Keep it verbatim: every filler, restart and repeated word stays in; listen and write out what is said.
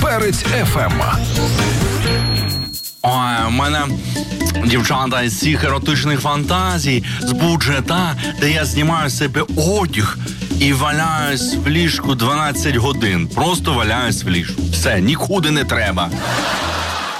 Перець еф ем. Ой, у мене дівчата із цих еротичних фантазій збуджує та, де я знімаю з себе одяг і валяюсь в ліжку дванадцять годин. Просто валяюсь в ліжку. Все, нікуди не треба.